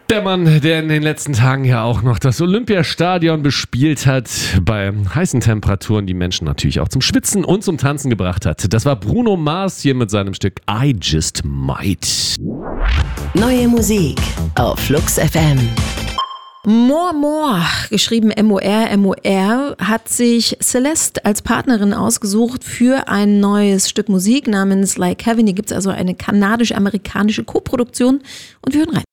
Der Mann, der in den letzten Tagen ja auch noch das Olympiastadion bespielt hat, bei heißen Temperaturen die Menschen natürlich auch zum Schwitzen und zum Tanzen gebracht hat. Das war Bruno Mars hier mit seinem Stück I Just Might. Neue Musik auf Flux FM. More, geschrieben M-O-R, hat sich Celeste als Partnerin ausgesucht für ein neues Stück Musik namens Like Heaven. Hier gibt es also eine kanadisch-amerikanische Koproduktion und wir hören rein.